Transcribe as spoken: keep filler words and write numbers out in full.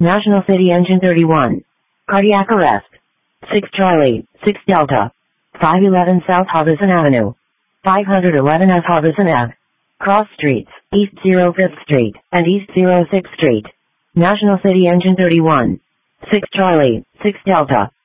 National City Engine thirty-one. Cardiac arrest. six Charlie, six Delta. five eleven South Harbison Avenue. five eleven F Harbison Ave. Cross Streets, East oh fifth Street, and East oh sixth Street. National City Engine thirty-one. six Charlie, six Delta.